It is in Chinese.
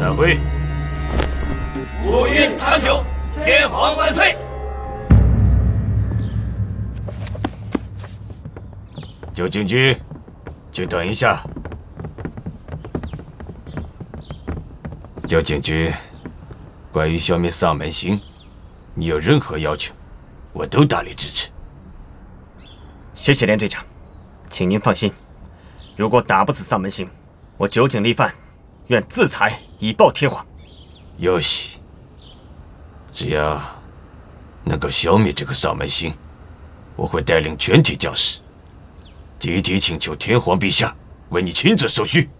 开会。 国运长久，天皇万岁！ 九景君，请等一下。九景君，关于消灭丧门星，你有任何要求，我都大力支持。 谢谢连队长，请您放心，如果打不死丧门星，我九井立范愿自裁以报天皇。 有喜，只要能够消灭这个丧门星，我会带领全体将士集体请求天皇陛下为你亲自手续。